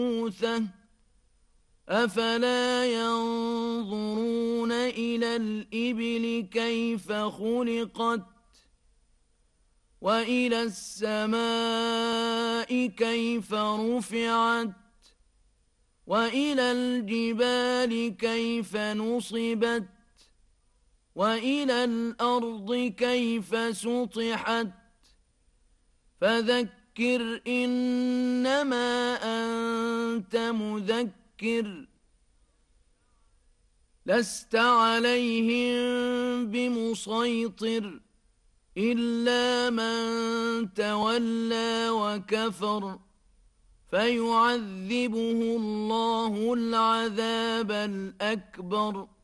موسى أفلا ينظرون إلى الإبل كيف خلقت وإلى السماء كيف رفعت وإلى الجبال كيف نصبت وإلى الأرض كيف سطحت فذكر إنما أنت مذكر لست عليهم بمسيطر إلا من تولى وكفر فيعذبه الله العذاب الأكبر